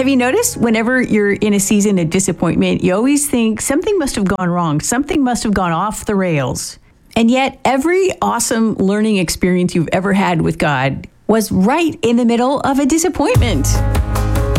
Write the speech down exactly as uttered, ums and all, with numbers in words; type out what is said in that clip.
Have you noticed whenever you're in a season of disappointment, you always think something must have gone wrong, something must have gone off the rails. And yet every awesome learning experience you've ever had with God was right in the middle of a disappointment.